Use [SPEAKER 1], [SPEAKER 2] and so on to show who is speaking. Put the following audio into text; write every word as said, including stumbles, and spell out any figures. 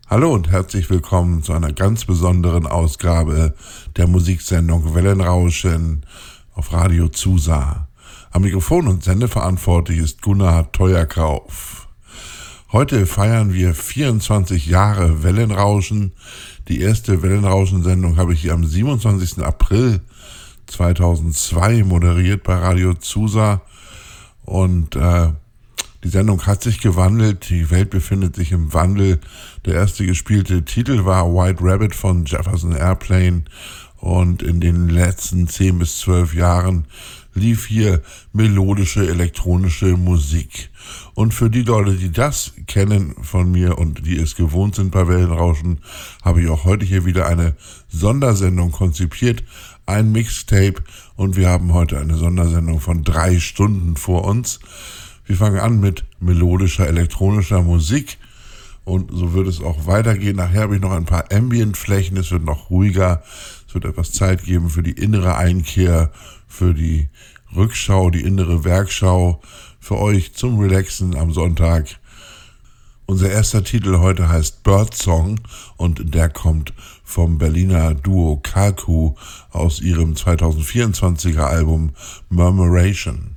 [SPEAKER 1] Hallo und herzlich willkommen zu einer ganz besonderen Ausgabe der Musiksendung Wellenrauschen auf Radio Zusa. Am Mikrofon und sendeverantwortlich ist Gunnar Teuerkauf. Heute feiern wir vierundzwanzig Jahre Wellenrauschen. Die erste Wellenrauschen-Sendung habe ich hier am siebenundzwanzigsten April zweitausendzwei moderiert bei Radio Zusa. Und äh, die Sendung hat sich gewandelt, die Welt befindet sich im Wandel. Der erste gespielte Titel war White Rabbit von Jefferson Airplane und in den letzten zehn bis zwölf Jahren lief hier melodische elektronische Musik. Und für die Leute, die das kennen von mir und die es gewohnt sind bei Wellenrauschen, habe ich auch heute hier wieder eine Sondersendung konzipiert, ein Mixtape, und wir haben heute eine Sondersendung von drei Stunden vor uns. Wir fangen an mit melodischer, elektronischer Musik und so wird es auch weitergehen. Nachher habe ich noch ein paar Ambient-Flächen, es wird noch ruhiger, es wird etwas Zeit geben für die innere Einkehr, für die Rückschau, die innere Werkschau, für euch zum Relaxen am Sonntag. Unser erster Titel heute heißt Birdsong und der kommt vom Berliner Duo Kalku aus ihrem zweitausendvierundzwanziger Album Murmuration.